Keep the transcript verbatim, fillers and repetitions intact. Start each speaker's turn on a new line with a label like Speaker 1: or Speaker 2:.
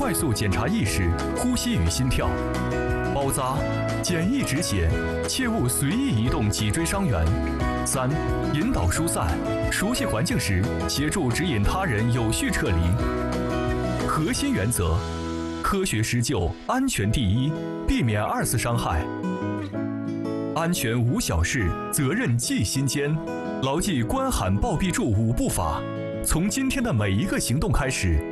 Speaker 1: 快速检查意识、呼吸与心跳。包扎，简易止血，切勿随意移动脊椎伤员。三、引导疏散，熟悉环境时，协助指引他人有序撤离。核心原则：科学施救，安全第一，避免二次伤害。安全无小事，责任记心间。牢记关喊报必助五步法，从今天的每一个行动开始，